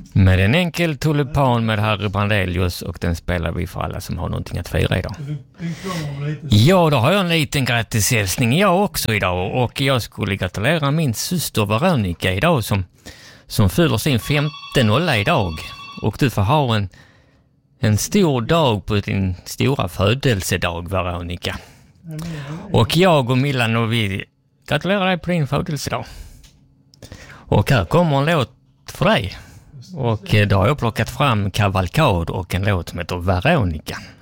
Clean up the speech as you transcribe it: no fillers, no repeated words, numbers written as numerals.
Med en enkel tulipan med Harry Brandelius, och den spelar vi för alla som har någonting att fira idag. Ja, då har jag en liten grattishälsning jag också idag, och jag skulle gratulera min syster Veronica idag som fyller sin 15-årsdag idag. Och du får ha en stor dag på din stora födelsedag, Veronica. Och jag och Millan och vi gratulerar dig på din födelsedag. Och här kommer en låt för dig. Och då har jag plockat fram Kavalkad och en låt som heter Veronica.